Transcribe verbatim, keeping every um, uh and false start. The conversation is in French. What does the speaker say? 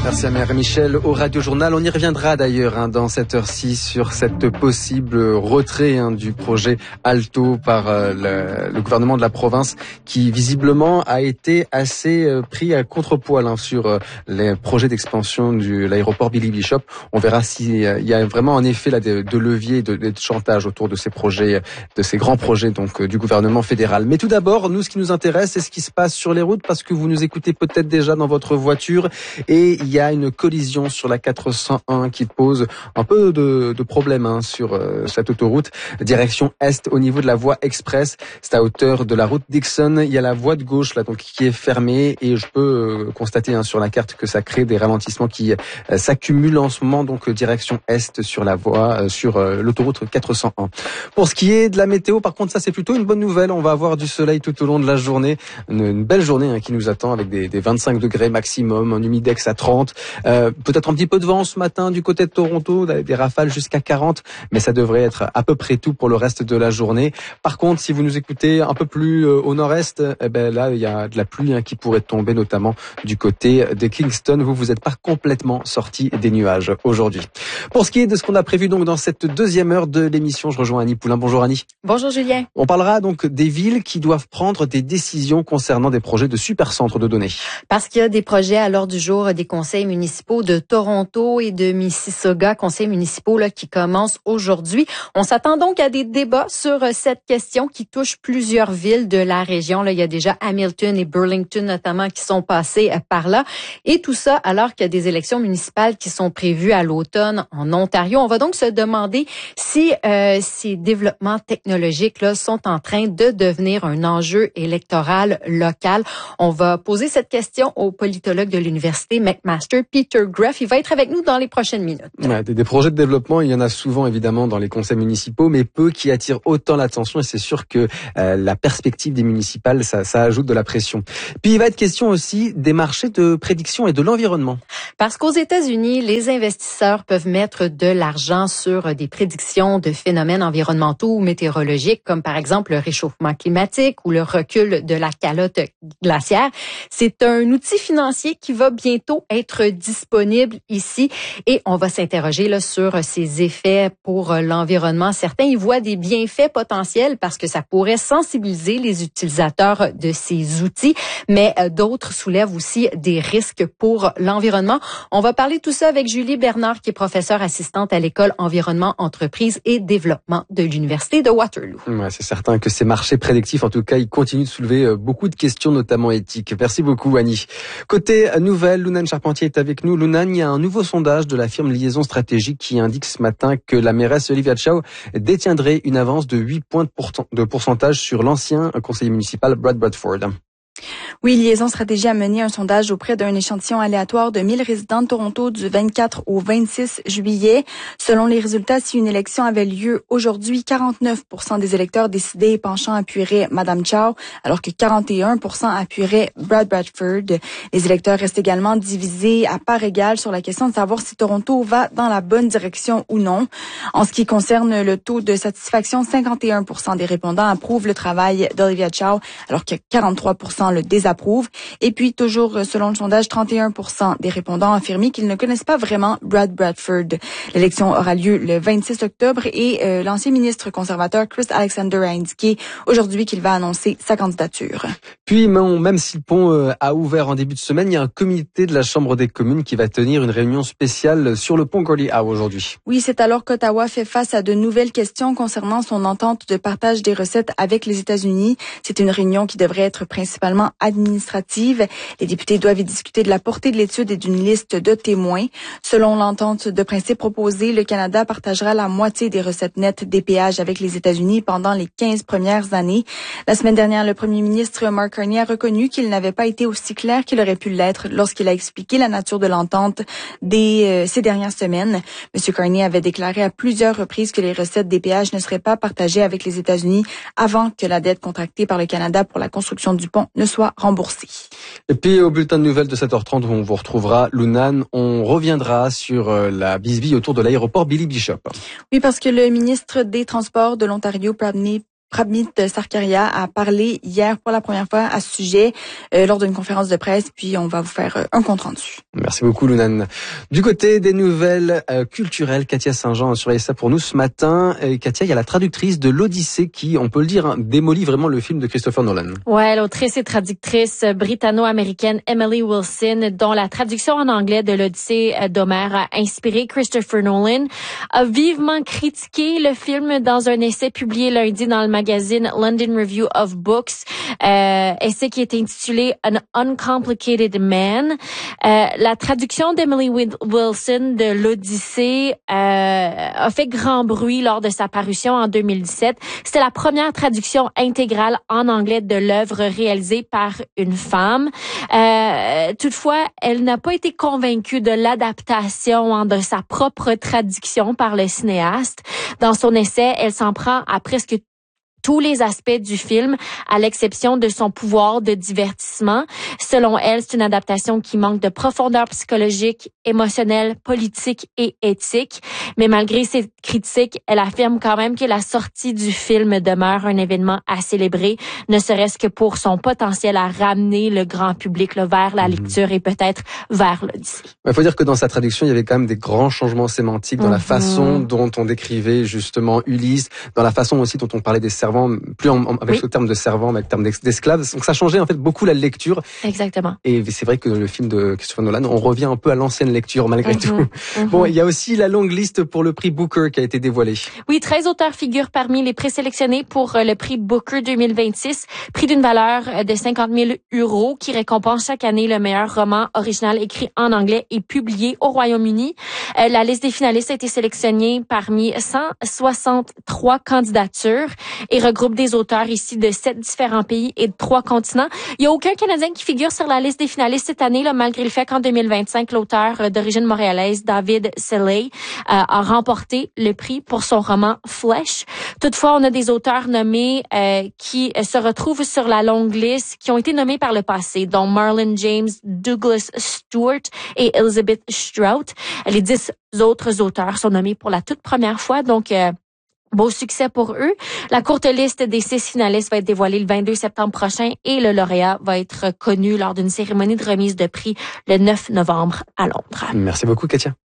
Merci à Mère Michel au Radio Journal. On y reviendra d'ailleurs hein, dans cette heure-ci sur cette possible retrait hein, du projet Alto par euh, le, le gouvernement de la province qui visiblement a été assez euh, pris à contre-poil hein, sur euh, les projets d'expansion de l'aéroport Billy Bishop. On verra s'il euh, y a vraiment un effet là, de, de levier, de, de chantage autour de ces projets, de ces grands projets donc euh, du gouvernement fédéral. Mais tout d'abord, nous, ce qui nous intéresse, c'est ce qui se passe sur les routes parce que vous nous écoutez peut-être déjà dans votre voiture et il y a une collision sur la quatre cent un qui pose un peu de, de problème hein, sur euh, cette autoroute direction est au niveau de la voie express. C'est à hauteur de la route Dixon. Il y a la voie de gauche là donc qui est fermée et je peux euh, constater hein, sur la carte que ça crée des ralentissements qui euh, s'accumulent en ce moment donc direction est sur la voie euh, sur euh, l'autoroute quatre cent un. Pour ce qui est de la météo, par contre, ça c'est plutôt une bonne nouvelle. On va avoir du soleil tout au long de la journée, une, une belle journée hein, qui nous attend avec des, des vingt-cinq degrés maximum, un humidex à trente. Euh, peut-être un petit peu de vent ce matin du côté de Toronto, des rafales jusqu'à quarante, mais ça devrait être à peu près tout pour le reste de la journée. Par contre, si vous nous écoutez un peu plus euh, au nord-est, eh ben là il y a de la pluie hein, qui pourrait tomber, notamment du côté de Kingston. Vous vous êtes pas complètement sorti des nuages aujourd'hui. Pour ce qui est de ce qu'on a prévu donc dans cette deuxième heure de l'émission, je rejoins Annie Poulain. Bonjour Annie. Bonjour Julien. On parlera donc des villes qui doivent prendre des décisions concernant des projets de supercentres de données. Parce qu'il y a des projets à l'ordre du jour des conseils municipaux de Toronto et de Mississauga, conseils municipaux là, qui commencent aujourd'hui. On s'attend donc à des débats sur cette question qui touche plusieurs villes de la région. Là, il y a déjà Hamilton et Burlington notamment qui sont passés par là. Et tout ça alors qu'il y a des élections municipales qui sont prévues à l'automne en Ontario. On va donc se demander si euh, ces développements technologiques là sont en train de devenir un enjeu électoral local. On va poser cette question au politologue de l'Université McMaster, Peter Graff. Il va être avec nous dans les prochaines minutes. Ouais, des, des projets de développement, il y en a souvent évidemment dans les conseils municipaux, mais peu qui attirent autant l'attention et c'est sûr que euh, la perspective des municipales, ça, ça ajoute de la pression. Puis il va être question aussi des marchés de prédiction et de l'environnement. Parce qu'aux États-Unis, les investisseurs peuvent mettre de l'argent sur des prédictions de phénomènes environnementaux ou météorologiques, comme par exemple le réchauffement climatique ou le recul de la calotte glaciaire. C'est un outil financier qui va bientôt être disponible ici et on va s'interroger là sur ses effets pour l'environnement. Certains y voient des bienfaits potentiels parce que ça pourrait sensibiliser les utilisateurs de ces outils, mais d'autres soulèvent aussi des risques pour l'environnement. On va parler de tout ça avec Julie Bernard, qui est professeure assistante à l'école environnement, entreprise et développement de l'Université de Waterloo. Ouais, c'est certain que ces marchés prédictifs, en tout cas, ils continuent de soulever beaucoup de questions, notamment éthiques. Merci beaucoup, Annie. Côté nouvelle, Lunane Charpentier est avec nous. Lunane, il y a un nouveau sondage de la firme Liaison Stratégique qui indique ce matin que la mairesse Olivia Chow détiendrait une avance de huit points de pourcentage sur l'ancien conseiller municipal Brad Bradford. Oui, Liaison Stratégie a mené un sondage auprès d'un échantillon aléatoire de mille résidents de Toronto du vingt-quatre au vingt-six juillet. Selon les résultats, si une élection avait lieu aujourd'hui, quarante-neuf pour cent des électeurs décidés et penchants appuieraient Mme Chow, alors que quarante et un pour cent appuieraient Brad Bradford. Les électeurs restent également divisés à part égale sur la question de savoir si Toronto va dans la bonne direction ou non. En ce qui concerne le taux de satisfaction, cinquante et un pour cent des répondants approuvent le travail d'Olivia Chow, alors que quarante-trois pour cent le désapprouvent. Et puis, toujours selon le sondage, trente et un pour cent des répondants ont affirmé qu'ils ne connaissent pas vraiment Brad Bradford. L'élection aura lieu le vingt-six octobre et euh, l'ancien ministre conservateur Chris Alexander a indiqué aujourd'hui qu'il va annoncer sa candidature. Puis, même si le pont a ouvert en début de semaine, il y a un comité de la Chambre des communes qui va tenir une réunion spéciale sur le pont Gordie Howe aujourd'hui. Oui, c'est alors qu'Ottawa fait face à de nouvelles questions concernant son entente de partage des recettes avec les États-Unis. C'est une réunion qui devrait être principalement administrative. Les députés doivent y discuter de la portée de l'étude et d'une liste de témoins. Selon l'entente de principe proposée, le Canada partagera la moitié des recettes nettes des péages avec les États-Unis pendant les quinze premières années. La semaine dernière, le premier ministre Mark Carney a reconnu qu'il n'avait pas été aussi clair qu'il aurait pu l'être lorsqu'il a expliqué la nature de l'entente des, euh, ces dernières semaines. M. Carney avait déclaré à plusieurs reprises que les recettes des péages ne seraient pas partagées avec les États-Unis avant que la dette contractée par le Canada pour la construction du pont ne soit remboursée. Et puis au bulletin de nouvelles de sept heures trente où on vous retrouvera Lunane, on reviendra sur la bisbille autour de l'aéroport Billy Bishop. Oui, parce que le ministre des Transports de l'Ontario, Pramod Pramit Sarkaria a parlé hier pour la première fois à ce sujet euh, lors d'une conférence de presse, puis on va vous faire euh, un compte-rendu. Merci beaucoup, Lounan. Du côté des nouvelles euh, culturelles, Katia Saint-Jean a surveillé ça pour nous ce matin. Et Katia, il y a la traductrice de l'Odyssée qui, on peut le dire, hein, démolit vraiment le film de Christopher Nolan. Ouais, l'autrice et traductrice britanno-américaine Emily Wilson, dont la traduction en anglais de l'Odyssée d'Homère a inspiré Christopher Nolan, a vivement critiqué le film dans un essai publié lundi dans le magazine London Review of Books, euh, essai qui est intitulé An Uncomplicated Man. Euh, la traduction d'Emily Wilson de l'Odyssée euh, a fait grand bruit lors de sa parution en deux mille dix-sept. C'était la première traduction intégrale en anglais de l'œuvre réalisée par une femme. Euh, toutefois, elle n'a pas été convaincue de l'adaptation hein, de sa propre traduction par le cinéaste. Dans son essai, elle s'en prend à presque tous les aspects du film, à l'exception de son pouvoir de divertissement. Selon elle, c'est une adaptation qui manque de profondeur psychologique, émotionnelle, politique et éthique. Mais malgré ces critiques, elle affirme quand même que la sortie du film demeure un événement à célébrer, ne serait-ce que pour son potentiel à ramener le grand public là, vers la lecture et peut-être vers l'Odyssée. Il faut dire que dans sa traduction, il y avait quand même des grands changements sémantiques dans mm-hmm. la façon dont on décrivait justement Ulysse, dans la façon aussi dont on parlait des servants, plus en, en, avec oui. ce terme de servant, mais avec le terme d'esclave. Donc ça changeait en fait beaucoup la lecture. Exactement. Et c'est vrai que le film de Christopher Nolan, on revient un peu à l'ancienne lecture malgré mm-hmm. tout. Mm-hmm. Bon, il y a aussi la longue liste pour le prix Booker qui a été dévoilée. Oui, treize auteurs figurent parmi les présélectionnés pour le prix Booker deux mille vingt-six, prix d'une valeur de cinquante mille euros qui récompense chaque année le meilleur roman original écrit en anglais et publié au Royaume-Uni. Euh, la liste des finalistes a été sélectionnée parmi cent soixante-trois candidatures et regroupe des auteurs ici de sept différents pays et de trois continents. Il n'y a aucun Canadien qui figure sur la liste des finalistes cette année, là, malgré le fait qu'en deux mille vingt-cinq, l'auteur d'origine montréalaise, David Selley, euh, a remporté le prix pour son roman Flesh. Toutefois, on a des auteurs nommés euh, qui se retrouvent sur la longue liste, qui ont été nommés par le passé, dont Marlon James, Douglas Stewart et Elizabeth Strout. Les dix autres auteurs sont nommés pour la toute première fois, donc euh, beau succès pour eux. La courte liste des six finalistes va être dévoilée le vingt-deux septembre prochain et le lauréat va être connu lors d'une cérémonie de remise de prix le neuf novembre à Londres. Merci beaucoup, Katia.